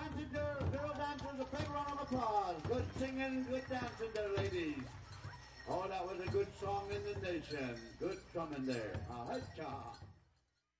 dancing there, girl dancers, a big round of applause. Good singing, good dancing there, ladies. Oh, that was a good song in the nation. Good drumming there. Aha-cha.